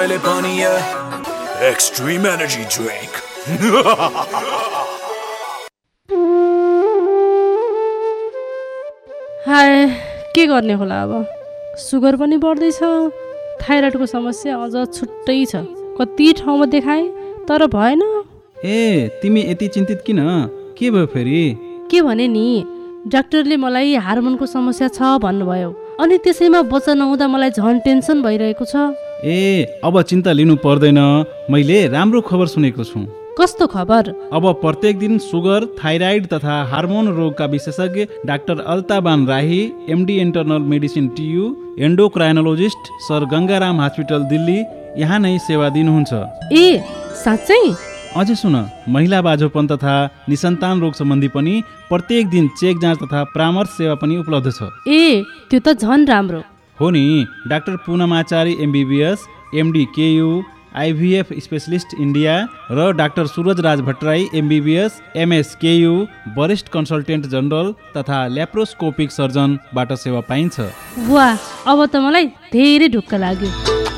Extreme energy drink. हाय के गर्ने होला अब सुगर पनि बढ्दैछ थाइरोइडको समस्या अझ छुट्टै छ कति ठाउँमा देखाएँ तर भएन ए तिमी यति चिन्तित किन के भयो फेरि के भने नि डाक्टरले मलाई हार्मोनको समस्या छ भन्नुभयो अनि त्यसैमा बच्चा नहुँदा मलाई झन् टेन्सन भइरहेको छ ए अब चिन्ता लिनु पर्दैन मैले राम्रो खबर सुनेको छु कस्तो खबर अब प्रत्येक दिन सुगर थाइराइड तथा हार्मोन रोगका विशेषज्ञ डाक्टर अल्ताबान राही MD internal medicine TU एन्डोक्राइनोलोजिस्ट sir Gangaram hospital Delhi यहाँ नै सेवा दिनुहुन्छ ए साँच्चै अझै सुन महिला बाझोपन तथा निसन्तान रोग सम्बन्धी पनि प्रत्येक दिन चेक जाँच तथा परामर्श सेवा पनि उपलब्ध छ ए त्यो त झन् राम्रो हो नि doctor पूनमाचारी MBBS MD KU IVF specialist India र डाक्टर सूरज राज भट्टराई एमबीबीएस एमएस केयु वरिष्ठ कन्सल्टेन्ट जनरल तथा ल्याप्रोस्कोपिक सर्जनबाट सेवा पाइन्छ वाह अब त मलाई धेरै ढुक्क लाग्यो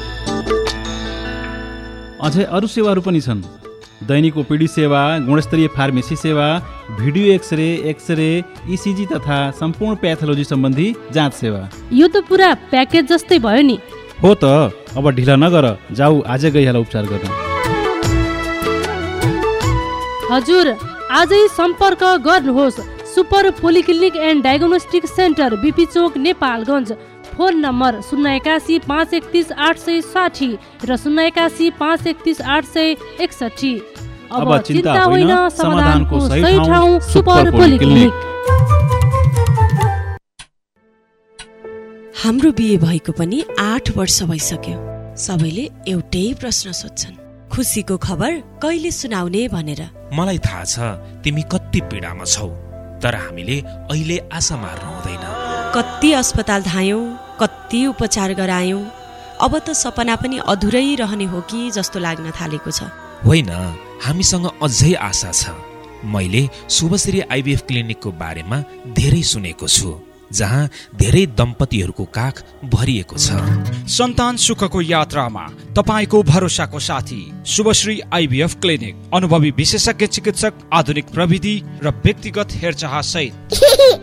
अझै अरू सेवाहरू पनि छन् दैनिक ओपीडी सेवा गुणस्तरीय फार्मेसी सेवा भिडियो एक्सरे इसिजी तथा सम्पूर्ण प्याथोलोजी सम्बन्धी जाँच सेवा यो त पुरा प्याकेज जस्तै भयो नि हो त अब ढिला नगर जाऊ आजै गइहाल उपचार गर्न हजुर आजै सम्पर्क गर्नुहोस् super polyclinic and diagnostic centre BP Chowk Nepalgunj phone number 081 531 860 र 081 531 861 अब चिन्ता होइन समाधानको सही ठाउँ सुपर पोलिक्लिनिक हाम्रो बिहे भएको पनि 8 वर्ष भइसक्यो सबैले एउटै प्रश्न सोध्छन् खुसीको खबर कहिले सुनाउने भनेर मलाई थाहा छ तिमी कति पीडामा छौ तर हामीले अहिले आशा मार्नु हुँदैन कति अस्पताल धायौं कति उपचार गरायौं अब त सपना पनि अधुरै रहने हो कि जस्तो लाग्न थालेको छ होइन हामीसँग अझै आशा छ मैले शुभश्री आइभीएफ क्लिनिकको बारेमा धेरै सुनेको छु जहाँ धेरै दम्पतिहरूको काख भरिएको छ सन्तान सुखको यात्रामा तपाईको भरोसाको साथी शुभश्री आइभीएफ क्लिनिक अनुभवी विशेषज्ञ चिकित्सक आधुनिक प्रविधि र व्यक्तिगत हेरचाह सहित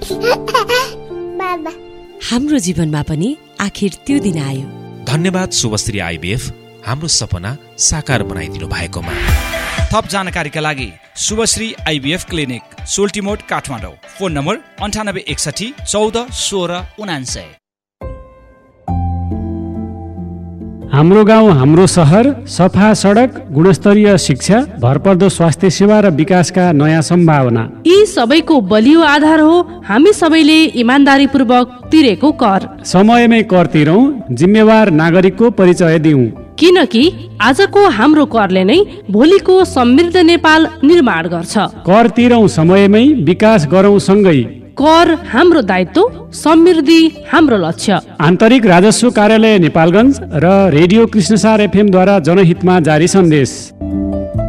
हाम्रो जीवनमा पनि आखिर त्यो दिन आयो धन्यवाद शुभश्री आइभीएफ हाम्रो सपना साकार बनाइदिनु भएकोमा थप जानकारीका लागि Shubhashree IVF clinic सोल्टिमोड Kathmandu phone number 9861 14 16 99 हाम्रो गाउँ हाम्रो सहर सफा सडक गुणस्तरीय शिक्षा भरपर्दो स्वास्थ्य सेवा र विकासका नयाँ सम्भावना यी सबैको बलियो आधार हो हामी सबैले इमानदारीपूर्वक तिरेको कर समयमै कर तिरौं जिम्मेवार नागरिकको परिचय दिउँ किनकि आजको हाम्रो करले नै भोलिको समृद्ध नेपाल निर्माण गर्छ कर तिरौं समयमै विकास गरौं सँगै कर हाम्रो दायित्व समृद्धि हाम्रो लक्ष्य आन्तरिक राजस्व कार्यालय नेपालगञ्ज र रेडियो कृष्णसार एफएम द्वारा जनहितमा जारी सन्देश